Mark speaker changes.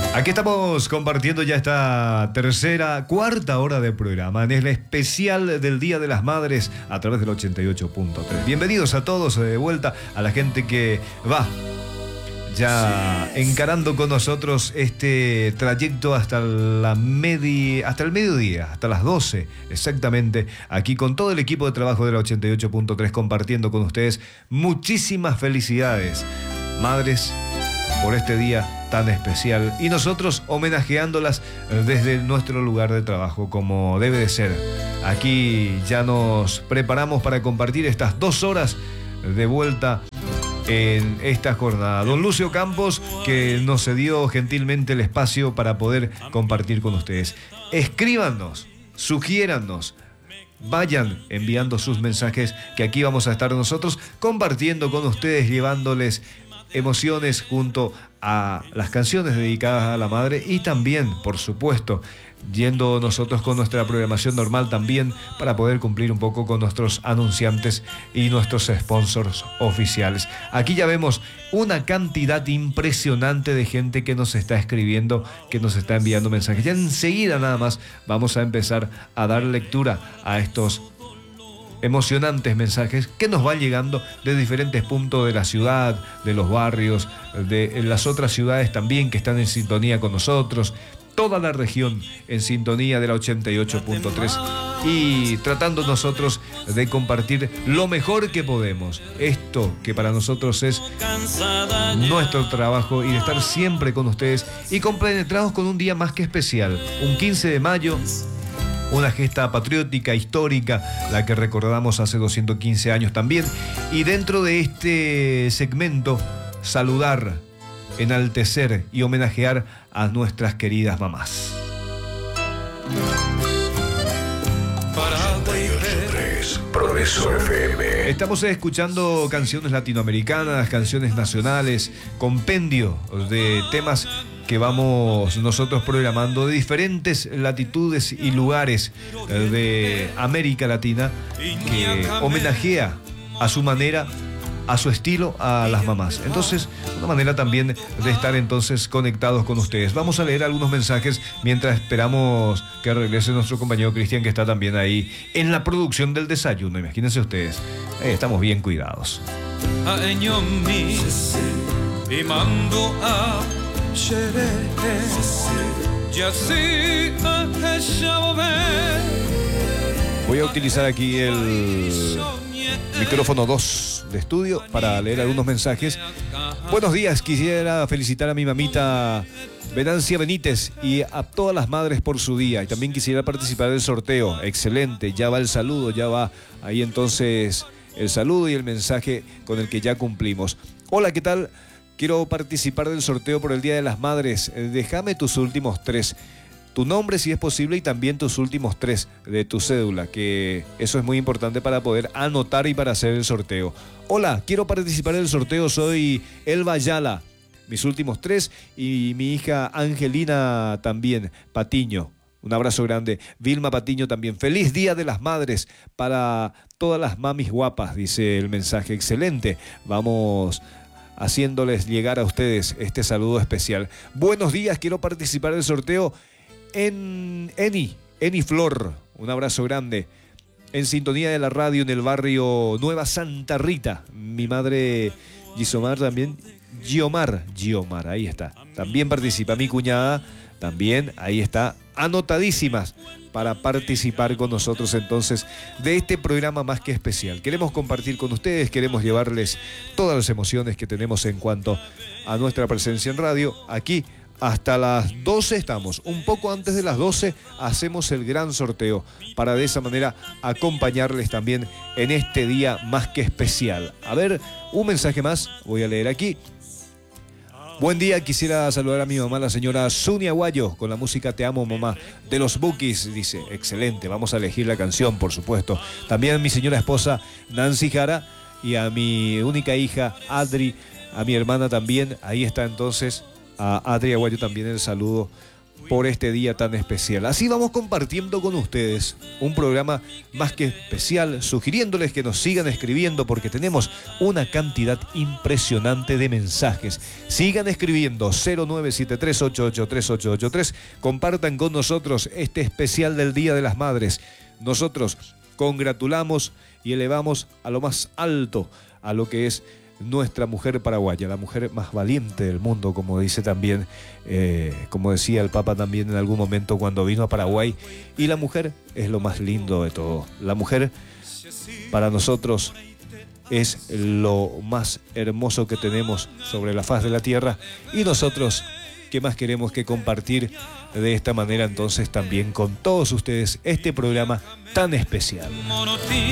Speaker 1: Aquí estamos compartiendo ya esta cuarta hora de programa en el especial del Día de las Madres a través del 88.3. Bienvenidos a todos de vuelta, a la gente que va ya encarando con nosotros este trayecto hasta el mediodía, hasta las 12 exactamente, aquí con todo el equipo de trabajo de la 88.3 compartiendo con ustedes. Muchísimas felicidades, madres, por este día tan especial, y nosotros homenajeándolas desde nuestro lugar de trabajo como debe de ser. Aquí ya nos preparamos para compartir estas 2 horas de vuelta en esta jornada. Don Lucio Campos, que nos cedió gentilmente el espacio para poder compartir con ustedes. Escríbanos, sugiérannos, vayan enviando sus mensajes, que aquí vamos a estar nosotros compartiendo con ustedes, llevándoles emociones junto a las canciones dedicadas a la madre, y también, por supuesto, yendo nosotros con nuestra programación normal también para poder cumplir un poco con nuestros anunciantes y nuestros sponsors oficiales. Aquí ya vemos una cantidad impresionante de gente que nos está escribiendo, que nos está enviando mensajes. Ya enseguida nada más vamos a empezar a dar lectura a estos emocionantes mensajes que nos van llegando de diferentes puntos de la ciudad, de los barrios, de las otras ciudades también que están en sintonía con nosotros, toda la región en sintonía de la 88.3, y tratando nosotros de compartir lo mejor que podemos, esto que para nosotros es nuestro trabajo, y de estar siempre con ustedes y compenetrados con un día más que especial, un 15 de mayo, una gesta patriótica, histórica, la que recordamos hace 215 años también. Y dentro de este segmento, saludar, enaltecer y homenajear a nuestras queridas mamás.
Speaker 2: 88.3 Progreso FM.
Speaker 1: Estamos escuchando canciones latinoamericanas, canciones nacionales, compendio de temas que vamos nosotros programando de diferentes latitudes y lugares de América Latina, que homenajea a su manera, a su estilo, a las mamás. Entonces, una manera también de estar entonces conectados con ustedes. Vamos a leer algunos mensajes mientras esperamos que regrese nuestro compañero Cristian, que está también ahí en la producción del desayuno. Imagínense ustedes, estamos bien cuidados. Voy a utilizar aquí el micrófono 2 de estudio para leer algunos mensajes. Buenos días, quisiera felicitar a mi mamita Venancia Benítez y a todas las madres por su día, y también quisiera participar del sorteo. Excelente, ya va el saludo, ya va ahí entonces el saludo y el mensaje con el que ya cumplimos. Hola, ¿qué tal? Quiero participar del sorteo por el Día de las Madres. Déjame tus últimos 3. Tu nombre, si es posible, y también tus últimos 3 de tu cédula, que eso es muy importante para poder anotar y para hacer el sorteo. Hola, quiero participar del sorteo. Soy Elba Ayala. Mis últimos 3 y mi hija Angelina también, Patiño. Un abrazo grande. Vilma Patiño también. Feliz Día de las Madres para todas las mamis guapas, dice el mensaje. Excelente. Vamos haciéndoles llegar a ustedes este saludo especial. Buenos días, quiero participar del sorteo en Eni Flor. Un abrazo grande. En sintonía de la radio en el barrio Nueva Santa Rita. Mi madre Gisomar también. Giomar, ahí está. También participa mi cuñada. También ahí está, anotadísimas para participar con nosotros entonces de este programa más que especial. Queremos compartir con ustedes, queremos llevarles todas las emociones que tenemos en cuanto a nuestra presencia en radio. Aquí hasta las 12 estamos, un poco antes de las 12 hacemos el gran sorteo para de esa manera acompañarles también en este día más que especial. A ver, un mensaje más, voy a leer aquí. Buen día, quisiera saludar a mi mamá, la señora Zunia Guayo, con la música Te Amo Mamá, de los Bukis, dice. Excelente, vamos a elegir la canción, por supuesto. También a mi señora esposa Nancy Jara y a mi única hija Adri, a mi hermana también. Ahí está entonces, a Adri Aguayo también el saludo por este día tan especial. Así vamos compartiendo con ustedes un programa más que especial, sugiriéndoles que nos sigan escribiendo porque tenemos una cantidad impresionante de mensajes. Sigan escribiendo 0973883883, compartan con nosotros este especial del Día de las Madres. Nosotros congratulamos y elevamos a lo más alto a lo que es nuestra mujer paraguaya, la mujer más valiente del mundo, como dice también, como decía el Papa también en algún momento cuando vino a Paraguay. Y la mujer es lo más lindo de todo. La mujer para nosotros es lo más hermoso que tenemos sobre la faz de la tierra, y nosotros, ¿qué más queremos que compartir de esta manera entonces también con todos ustedes este programa tan especial?